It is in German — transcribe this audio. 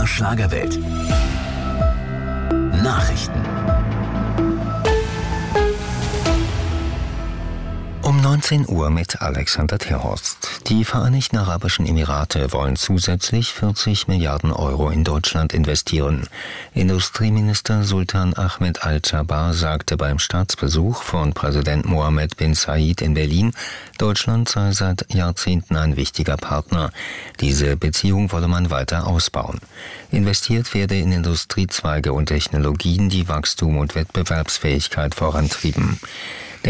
MDR Schlagerwelt. Nachrichten. Um 19 Uhr mit Alexander Terhorst. Die Vereinigten Arabischen Emirate wollen zusätzlich 40 Milliarden Euro in Deutschland investieren. Industrieminister Sultan Ahmed Al-Jaber sagte beim Staatsbesuch von Präsident Mohammed bin Zayed in Berlin, Deutschland sei seit Jahrzehnten ein wichtiger Partner. Diese Beziehung wolle man weiter ausbauen. Investiert werde in Industriezweige und Technologien, die Wachstum und Wettbewerbsfähigkeit vorantrieben.